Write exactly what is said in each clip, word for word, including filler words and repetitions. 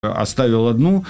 оставил одну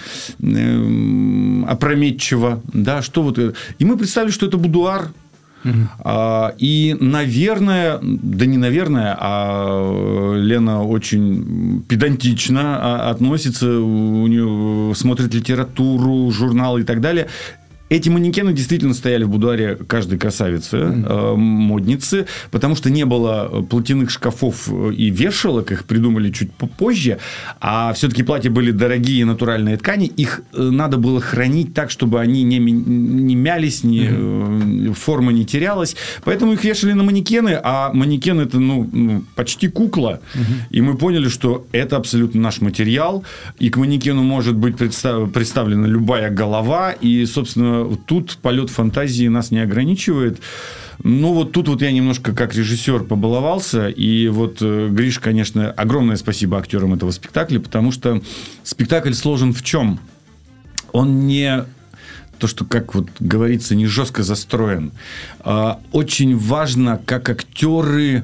э, опрометчиво, да, что вот это. И мы представили, что это будуар. Угу. А, и, наверное, да не наверное, а Лена очень педантично относится, у нее смотрит литературу, журналы и так далее. Эти манекены действительно стояли в будуаре каждой красавицы, mm-hmm. э, модницы, потому что не было платяных шкафов и вешалок, их придумали чуть позже, а все-таки платья были дорогие натуральные ткани, их надо было хранить так, чтобы они не, не мялись, не, mm-hmm. форма не терялась, поэтому их вешали на манекены, а манекен это ну, почти кукла, mm-hmm. и мы поняли, что это абсолютно наш материал, и к манекену может быть представ- представлена любая голова, и, собственно, тут полет фантазии нас не ограничивает. Ну, вот тут вот я немножко как режиссер побаловался. И вот, Гриш, конечно, огромное спасибо актерам этого спектакля, потому что спектакль сложен в чем? Он не... То, что, как вот говорится, не жестко застроен. Очень важно, как актеры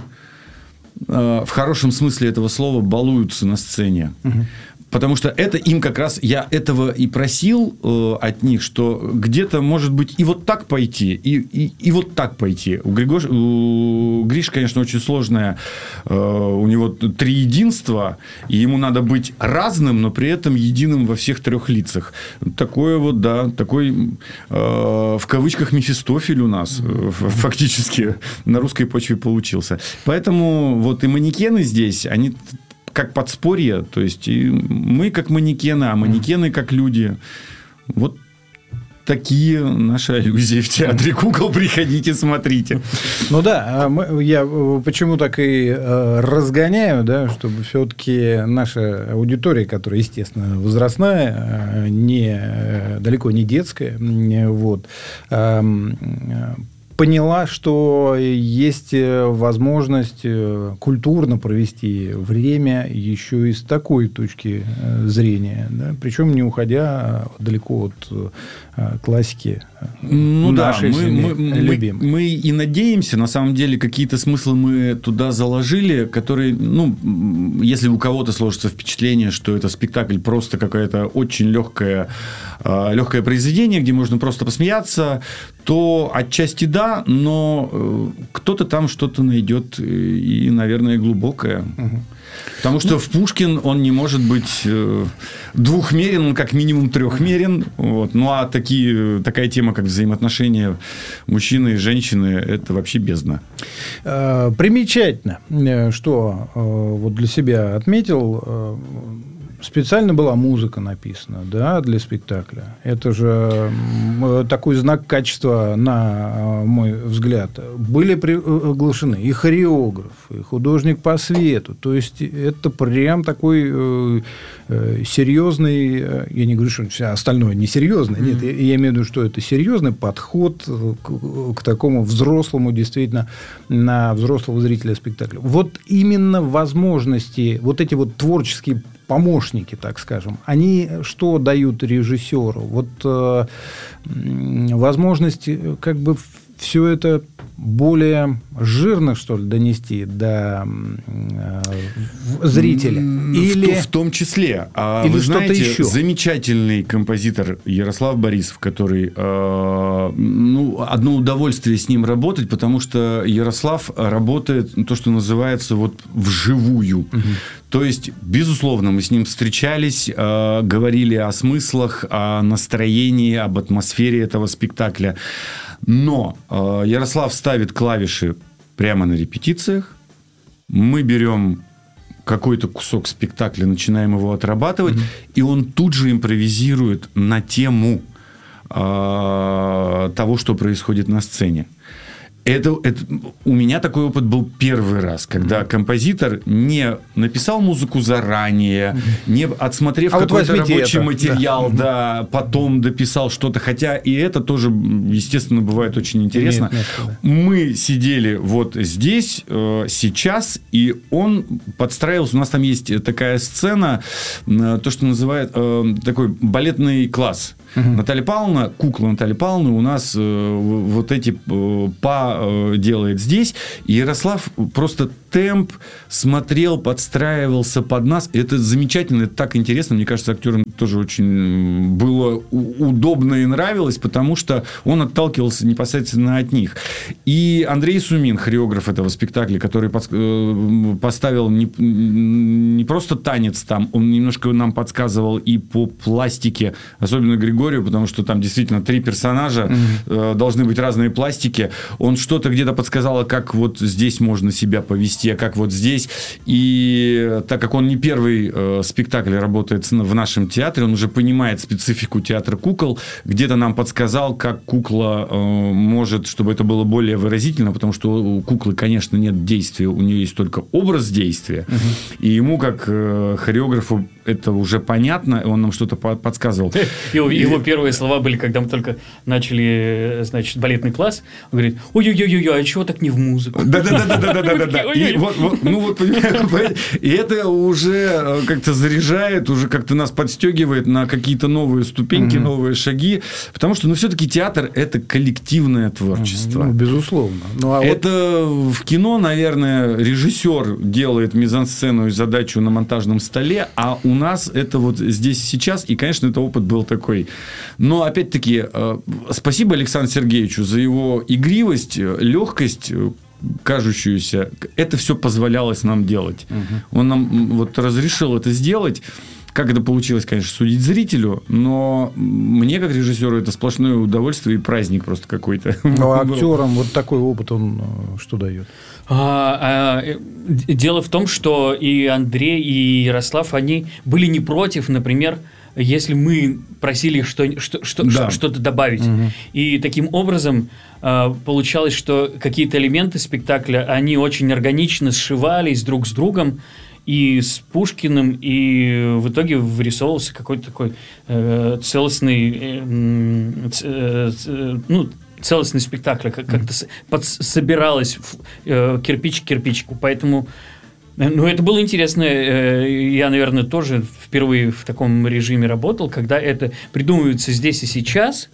в хорошем смысле этого слова балуются на сцене. Угу. Потому что это им как раз, я этого и просил э, от них, что где-то может быть и вот так пойти, и, и, и вот так пойти. У, Григош, у Гриши, конечно, очень сложное, э, у него три единства, и ему надо быть разным, но при этом единым во всех трех лицах. Такое вот, да, такой, э, в кавычках, Мефистофель у нас э, фактически на русской почве получился. Поэтому вот и манекены здесь, они... как подспорье, то есть и мы как манекены, а манекены как люди. Вот такие наши аллюзии в театре кукол. Приходите, смотрите. Ну да, я почему так и разгоняю, да, чтобы все-таки наша аудитория, которая, естественно, возрастная, не, далеко не детская, вот, поняла, что есть возможность культурно провести время еще и с такой точки зрения, да? Причем не уходя далеко от классики ну, нашей да, мы, мы, любимой. Мы, мы и надеемся, на самом деле, какие-то смыслы мы туда заложили, которые, ну, если у кого-то сложится впечатление, что это спектакль просто какое-то очень легкое, легкое произведение, где можно просто посмеяться, то отчасти да, но кто-то там что-то найдет и, наверное, глубокое. Угу. Потому что ну, в Пушкин он не может быть двухмерен, он как минимум трехмерен. Вот. Ну, а такие, такая тема, как взаимоотношения мужчины и женщины, это вообще бездна. Примечательно, что вот для себя отметил... Специально была музыка написана, да, для спектакля. Это же такой знак качества, на мой взгляд. Были приглашены и хореограф, и художник по свету. То есть, это прям такой серьезный... Я не говорю, что все остальное несерьезное. Нет, mm-hmm. я имею в виду, что это серьезный подход к, к такому взрослому, действительно, на взрослого зрителя спектакля. Вот именно возможности, вот эти вот творческие помощники, так скажем, они что дают режиссеру? Вот э, возможность как бы все это более жирно, что ли, донести до э, зрителя? Или... В, в том числе. А Или вы что-то знаете, еще? Замечательный композитор Ярослав Борисов, который... Э, ну, одно удовольствие с ним работать, потому что Ярослав работает, то, что называется, вот вживую. Угу. То есть, безусловно, мы с ним встречались, э, говорили о смыслах, о настроении, об атмосфере этого спектакля. Но э, Ярослав ставит клавиши прямо на репетициях. Мы берем какой-то кусок спектакля, начинаем его отрабатывать, mm-hmm. и он тут же импровизирует на тему э, того, что происходит на сцене. Это, это, у меня такой опыт был первый раз, когда mm-hmm. композитор не написал музыку заранее, mm-hmm. не отсмотрев а какой-то вот рабочий это. материал, да. Да, потом дописал что-то. Хотя и это тоже, естественно, бывает очень интересно. Нет, нет, да. Мы сидели вот здесь, э, сейчас, и он подстраивался. У нас там есть такая сцена, э, то, что называют э, такой балетный класс. Угу. Наталья Павловна, кукла Натальи Павловны у нас э, вот эти э, па э, делает здесь. И Ярослав просто темп смотрел, подстраивался под нас. И это замечательно, это так интересно. Мне кажется, актерам тоже очень было удобно и нравилось, потому что он отталкивался непосредственно от них. И Андрей Сумин, хореограф этого спектакля, который под, э, поставил не, не просто танец там, он немножко нам подсказывал и по пластике, особенно Григорию, потому что там действительно три персонажа, mm-hmm. э, должны быть разные пластики. Он что-то где-то подсказал, как вот здесь можно себя повести, а как вот здесь. И так как он не первый э, спектакль работает в нашем театре, он уже понимает специфику театра кукол, где-то нам подсказал, как кукла э, может, чтобы это было более выразительно, потому что у куклы, конечно, нет действия, у нее есть только образ действия. Uh-huh. И ему, как э, хореографу, это уже понятно, он нам что-то подсказывал. Его, его первые слова были, когда мы только начали, значит, балетный класс. Он говорит: ой-ой-ой, а чего так не в музыку? Да-да-да. И вот, ну вот, и это уже как-то заряжает, уже как-то нас подстегивает на какие-то новые ступеньки, новые шаги, потому что, ну, все-таки театр – это коллективное творчество. Ну, безусловно. Это в кино, наверное, режиссер делает мизансцену и задачу на монтажном столе, а у нас это вот здесь сейчас, и, конечно, это опыт был такой. Но, опять-таки, спасибо Александру Сергеевичу за его игривость, легкость, кажущуюся. Это все позволялось нам делать. Угу. Он нам вот разрешил это сделать. Как это получилось, конечно, судить зрителю, но мне, как режиссеру, это сплошное удовольствие и праздник просто какой-то. Ну, а актерам вот такой опыт, он что дает? А, а, дело в том, что и Андрей, и Ярослав, они были не против, например, если мы просили что, что, что, да. что-то добавить. Угу. И таким образом а, получалось, что какие-то элементы спектакля, они очень органично сшивались друг с другом, и с Пушкиным, и в итоге вырисовывался какой-то такой э, целостный, э, э, э, ну, целостный спектакль, как- как-то под- собиралось э, кирпич к кирпичику. Поэтому, ну, это было интересно. Э, я, наверное, тоже впервые в таком режиме работал, когда это придумывается здесь и сейчас.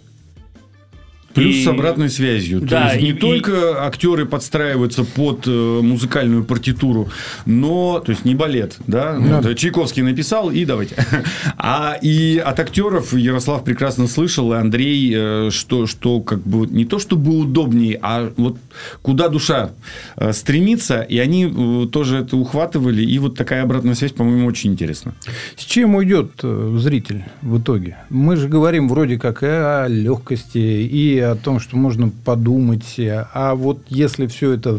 Плюс и... с обратной связью. Да, то есть, не и, только и... актеры подстраиваются под э, музыкальную партитуру, но, то есть, не балет, да? Да. Вот, Чайковский написал, и давайте. А и от актеров Ярослав прекрасно слышал, и Андрей, э, что, что как бы не то чтобы удобнее, а вот куда душа э, стремится, и они э, тоже это ухватывали, и вот такая обратная связь, по-моему, очень интересна. С чем уйдет э, зритель в итоге? Мы же говорим вроде как и о легкости, и о том, что можно подумать. А вот если все это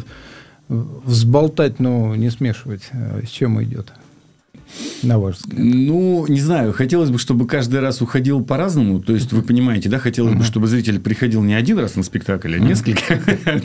взболтать, но не смешивать, с чем идет, на ваш взгляд? Ну, не знаю. Хотелось бы, чтобы каждый раз уходил по-разному. То есть, вы понимаете, да? Хотелось uh-huh. бы, чтобы зритель приходил не один раз на спектакль, а несколько.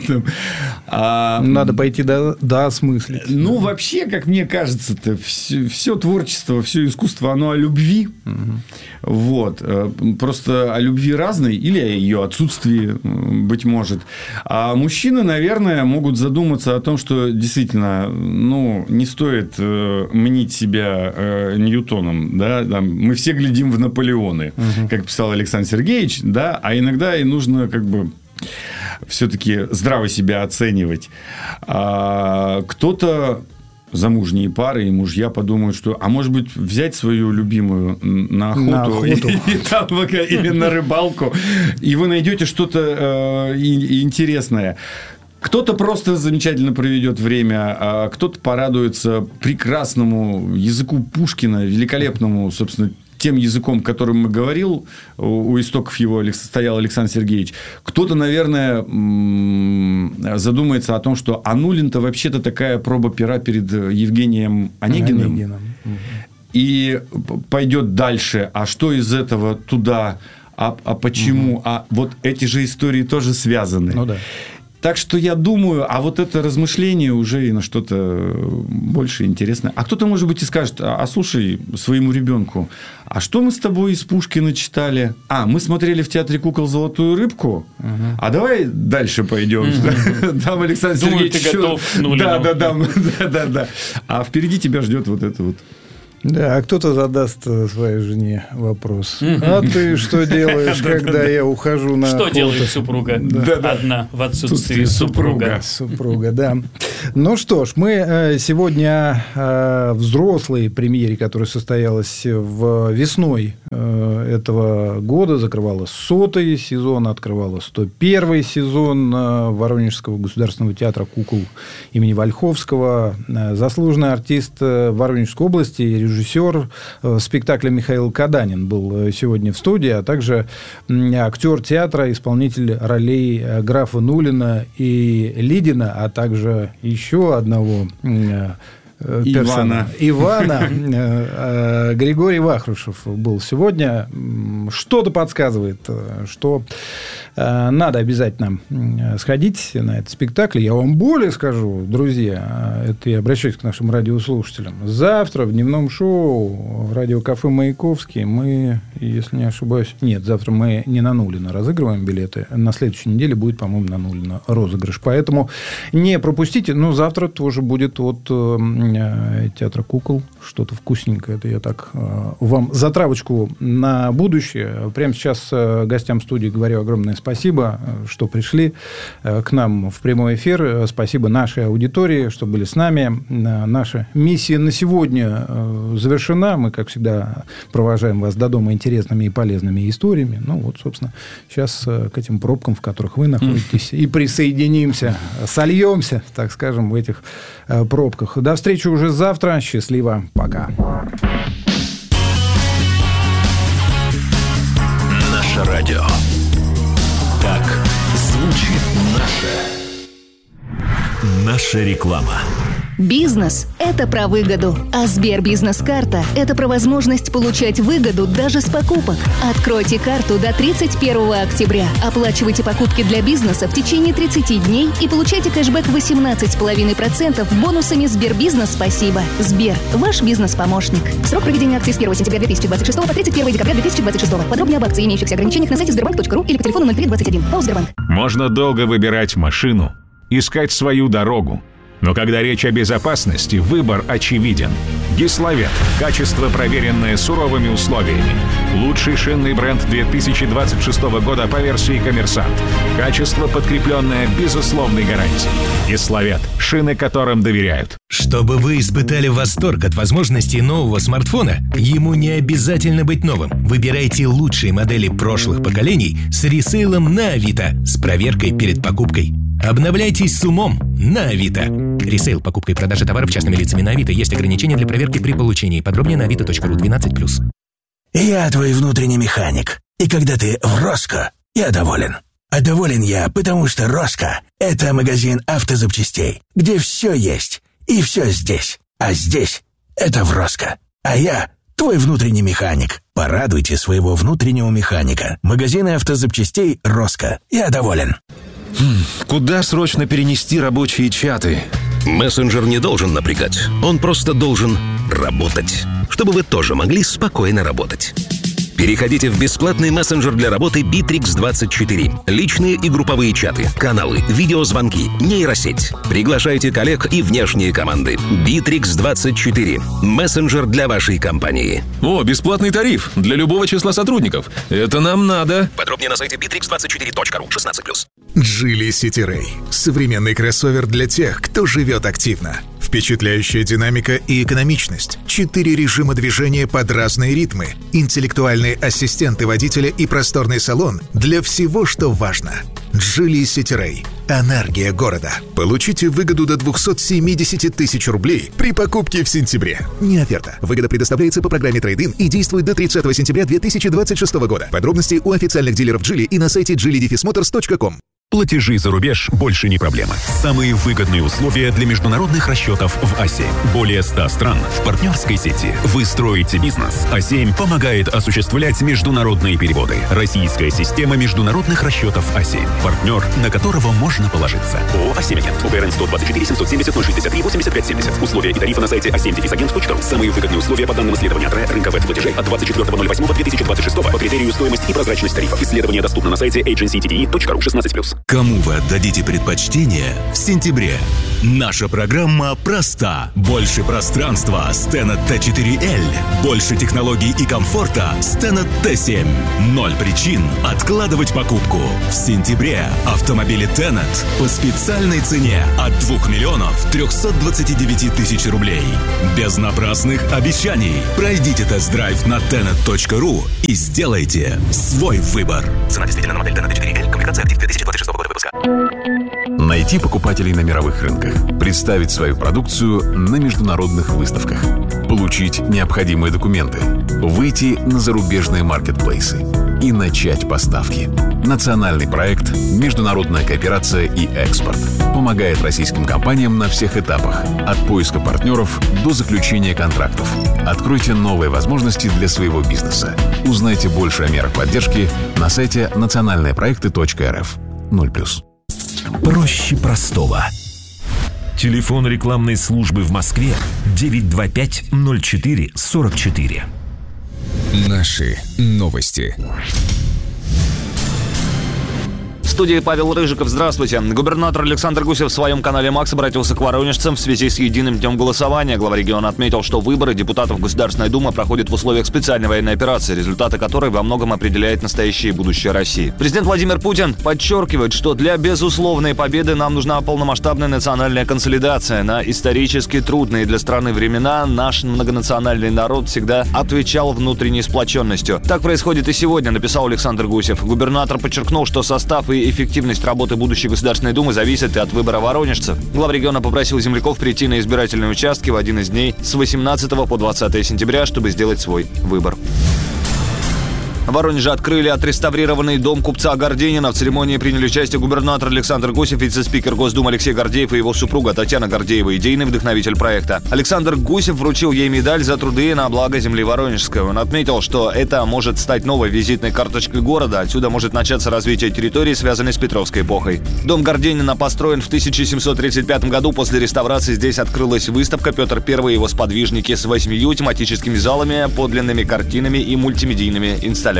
Надо пойти до осмыслить. Ну, вообще, как мне кажется, все творчество, все искусство, оно о любви. Вот. Просто о любви разной или о ее отсутствии, быть может. А мужчины, наверное, могут задуматься о том, что действительно, ну, не стоит мнить себя Ньютоном, да, там, мы все глядим в Наполеоны, угу. как писал Александр Сергеевич, да, а иногда и нужно как бы все-таки здраво себя оценивать. А кто-то, замужние пары и мужья подумают, что, а может быть, взять свою любимую на охоту, на охоту. И, и там, или на рыбалку, и вы найдете что-то э, интересное. Кто-то просто замечательно проведет время, а кто-то порадуется прекрасному языку Пушкина, великолепному, собственно, тем языком, которым мы говорил, у истоков его стоял Александр Сергеевич. Кто-то, наверное, задумается о том, что Анулин-то вообще-то такая проба пера перед Евгением Онегиным. Онегиным. И пойдет дальше. А что из этого туда? А, а почему? Угу. А вот эти же истории тоже связаны. Ну да. Так что я думаю, а вот это размышление уже и на что-то больше интересное. А кто-то, может быть, и скажет: а, а слушай, своему ребенку, а что мы с тобой из Пушкина читали? А, мы смотрели в театре кукол «Золотую рыбку», uh-huh. а давай дальше пойдем. Uh-huh. Там Александр Думаю, Сергеевич... ты готов к Нулину. Да, да, да, да, да, да. А впереди тебя ждет вот это вот. Да, а кто-то задаст своей жене вопрос. А ты что делаешь, когда я ухожу на охоту? Что делает супруга одна в отсутствии супруга? Супруга, да. Ну что ж, мы сегодня о взрослой премьере, которая состоялась в весной этого года, закрывала сотый сезон, открывала сто первый сезон Воронежского государственного театра кукол имени Вольховского. Заслуженный артист Воронежской области, режиссер спектакля Михаил Каданин был сегодня в студии, а также актер театра, исполнитель ролей графа Нулина и Лидина, а также еще одного персона. Ивана. Ивана. Григорий Вахрушев был сегодня. Что-то подсказывает, что надо обязательно сходить на этот спектакль. Я вам более скажу, друзья, это я обращаюсь к нашим радиослушателям. Завтра в дневном шоу в радиокафе «Маяковский» мы, если не ошибаюсь... Нет, завтра мы не на Нулина разыгрываем билеты. На следующей неделе будет, по-моему, на Нулина розыгрыш. Поэтому не пропустите. Но завтра тоже будет от театра кукол что-то вкусненькое. Это я так вам затравочку на будущее. Прямо сейчас гостям студии говорю огромное спасибо, что пришли к нам в прямой эфир. Спасибо нашей аудитории, что были с нами. Наша миссия на сегодня завершена. Мы, как всегда, провожаем вас до дома интересными и полезными историями. Ну, вот, собственно, сейчас к этим пробкам, в которых вы находитесь, и присоединимся, сольемся, так скажем, в этих пробках. До встречи уже завтра. Счастливо. Пока. Наше радио. Так звучит наше. Наша реклама. Бизнес – это про выгоду, а Сбербизнес-карта – это про возможность получать выгоду даже с покупок. Откройте карту до тридцать первого октября, оплачивайте покупки для бизнеса в течение тридцати дней и получайте кэшбэк восемнадцать целых пять десятых процента бонусами Сбербизнес «Спасибо». Сбер – ваш бизнес-помощник. Срок проведения акции с первого сентября две тысячи двадцать шестого по тридцать первого декабря две тысячи двадцать шестого. Подробнее об акции и имеющихся ограничениях на сайте сбербанк точка ру или по телефону ноль три двадцать один. ПАО «Сбербанк». Можно долго выбирать машину, искать свою дорогу. Но когда речь о безопасности, выбор очевиден. Гиславет. Качество, проверенное суровыми условиями. Лучший шинный бренд две тысячи двадцать шестого года по версии «Коммерсант». Качество, подкрепленное безусловной гарантией. Гиславет. Шины, которым доверяют. Чтобы вы испытали восторг от возможностей нового смартфона, ему не обязательно быть новым. Выбирайте лучшие модели прошлых поколений с ресейлом на Авито с проверкой перед покупкой. Обновляйтесь с умом на Авито. Ресейл, покупка и продажа товаров частными лицами на Авито. Есть ограничения для проверки при получении. Подробнее на авито точка ру двенадцать плюс. Я твой внутренний механик. И когда ты в Роско, я доволен. А доволен я, потому что Роско – это магазин автозапчастей, где все есть и все здесь. А здесь – это в Роско. А я – твой внутренний механик. Порадуйте своего внутреннего механика. Магазины автозапчастей Роско. Я доволен. Куда срочно перенести рабочие чаты? Мессенджер не должен напрягать. Он просто должен работать. Чтобы вы тоже могли спокойно работать. Переходите в бесплатный мессенджер для работы Битрикс двадцать четыре. Личные и групповые чаты, каналы, видеозвонки, нейросеть. Приглашайте коллег и внешние команды. Битрикс двадцать четыре. Мессенджер для вашей компании. О, бесплатный тариф для любого числа сотрудников. Это нам надо. Подробнее на сайте битрикс двадцать четыре точка ру. шестнадцать плюс. Geely City Ray. Современный кроссовер для тех, кто живет активно. Впечатляющая динамика и экономичность. Четыре режима движения под разные ритмы. Интеллектуальные ассистенты водителя и просторный салон для всего, что важно. Geely City Ray. Энергия города. Получите выгоду до двести семьдесят тысяч рублей при покупке в сентябре. Не оферта. Выгода предоставляется по программе Trade-in и действует до тридцатого сентября две тысячи двадцать шестого года. Подробности у официальных дилеров Geely и на сайте джили дефис моторс точка ком. Платежи за рубеж больше не проблема. Самые выгодные условия для международных расчетов в а семь. Более ста стран в партнерской сети. Вы строите бизнес. а семь помогает осуществлять международные переводы. Российская система международных расчетов а семь. Партнер, на которого можно положиться. ООО «а семь Агент». УБРН сто двадцать четыре семьсот семьдесят ноль шестьдесят три восемьдесят пять семьдесят. Условия и тарифы на сайте а семь агент точка ру. Самые выгодные условия по данным исследования ТРЭ рынка веб-платежей от двадцать четвёртого ноль восьмого две тысячи двадцать шестого по критерию стоимость и прозрачность тарифов. Исследование доступно на сайте эйдженси ти ди и точка ру. шестнадцать плюс. Кому вы отдадите предпочтение в сентябре? Наша программа проста. Больше пространства с Tenet ти четыре эл. Больше технологий и комфорта с Tenet ти семь. Ноль причин откладывать покупку. В сентябре автомобили Tenet по специальной цене от двух миллионов трехсот двадцати девяти тысяч рублей. Без напрасных обещаний. Пройдите тест-драйв на tenet точка ру и сделайте свой выбор. Цена действительно на модель Tenet ти четыре эл. Комплектация актив две тысячи двадцать шестого года выпуска. Найти покупателей на мировых рынках. Представить свою продукцию на международных выставках. Получить необходимые документы. Выйти на зарубежные маркетплейсы. И начать поставки. Национальный проект «Международная кооперация и экспорт» помогает российским компаниям на всех этапах. От поиска партнеров до заключения контрактов. Откройте новые возможности для своего бизнеса. Узнайте больше о мерах поддержки на сайте национальные проекты точка эр эф. ноль плюс. Проще простого. Телефон рекламной службы в Москве девять два пять ноль четыре сорок четыре. Наши новости. В студии Павел Рыжиков. Здравствуйте. Губернатор Александр Гусев в своем канале «Макс» обратился к воронежцам в связи с единым днем голосования. Глава региона отметил, что выборы депутатов Государственной Думы проходят в условиях специальной военной операции, результаты которой во многом определяет настоящее и будущее России. Президент Владимир Путин подчеркивает, что для безусловной победы нам нужна полномасштабная национальная консолидация. На исторически трудные для страны времена наш многонациональный народ всегда отвечал внутренней сплоченностью. Так происходит и сегодня, написал Александр Гусев. Губернатор подчеркнул, что состав и эффективность работы будущей Государственной Думы зависит и от выбора воронежцев. Глава региона попросил земляков прийти на избирательные участки в один из дней с восемнадцатого по двадцатое сентября, чтобы сделать свой выбор. В Воронеже открыли отреставрированный дом купца Горденина. В церемонии приняли участие губернатор Александр Гусев, вице-спикер Госдумы Алексей Гордеев и его супруга Татьяна Гордеева, идейный вдохновитель проекта. Александр Гусев вручил ей медаль за труды на благо земли Воронежской. Он отметил, что это может стать новой визитной карточкой города. Отсюда может начаться развитие территории, связанной с Петровской эпохой. Дом Горденина построен в тысяча семьсот тридцать пятом году. После реставрации здесь открылась выставка «Петр Первый и его сподвижники» с восьмью тематическими залами, подлинными картинами и мультимедийными инсталляциями.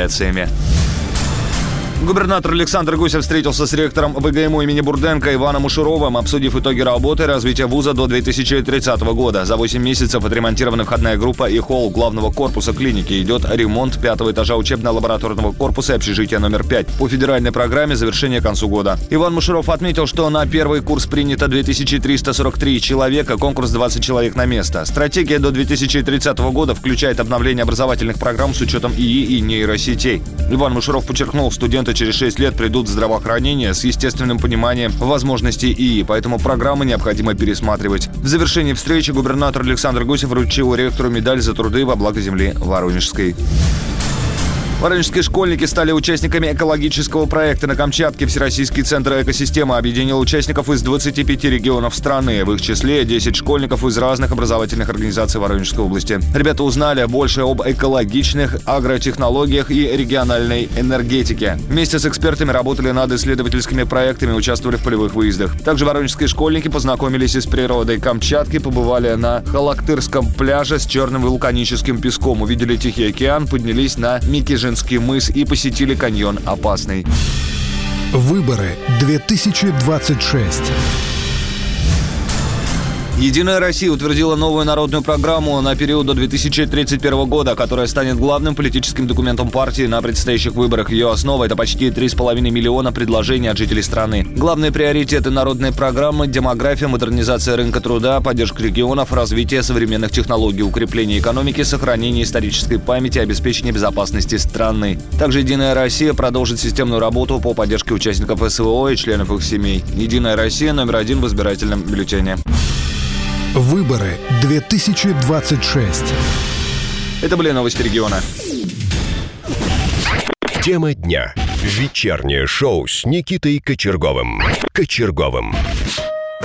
Губернатор Александр Гусев встретился с ректором ВГИМО имени Бурденко Иваном Ушуровым, обсудив итоги работы и развития вуза до две тысячи тридцатого года. За восемь месяцев отремонтирована входная группа и холл главного корпуса клиники. Идет ремонт пятого этажа учебно-лабораторного корпуса и общежития номер пять. По федеральной программе завершение к концу года. Иван Ушуров отметил, что на первый курс принято две тысячи триста сорок три человека, конкурс двадцать человек на место. Стратегия до две тысячи тридцатого года включает обновление образовательных программ с учетом ИИ и нейросетей. Иван Ушуров подчеркнул, студенты через шесть лет придут в здравоохранение с естественным пониманием возможностей ИИ, поэтому программы необходимо пересматривать. В завершении встречи губернатор Александр Гусев вручил ректору медаль за труды во благо земли Воронежской. Воронежские школьники стали участниками экологического проекта на Камчатке. Всероссийский центр экосистемы объединил участников из двадцати пяти регионов страны. В их числе десять школьников из разных образовательных организаций Воронежской области. Ребята узнали больше об экологичных агротехнологиях и региональной энергетике. Вместе с экспертами работали над исследовательскими проектами, участвовали в полевых выездах. Также воронежские школьники познакомились и с природой Камчатки, побывали на Халактырском пляже с черным вулканическим песком, увидели Тихий океан, поднялись на Микижин мыс и посетили каньон Опасный. Выборы две тысячи двадцать шесть. «Единая Россия» утвердила новую народную программу на период до две тысячи тридцать первого года, которая станет главным политическим документом партии на предстоящих выборах. Ее основа – это почти три с половиной миллиона предложений от жителей страны. Главные приоритеты народной программы – демография, модернизация рынка труда, поддержка регионов, развитие современных технологий, укрепление экономики, сохранение исторической памяти, обеспечение безопасности страны. Также «Единая Россия» продолжит системную работу по поддержке участников СВО и членов их семей. «Единая Россия» номер один в избирательном бюллетене. Выборы две тысячи двадцать шесть. Это были новости региона. Тема дня. Вечернее шоу с Никитой Кочерговым. Кочерговым.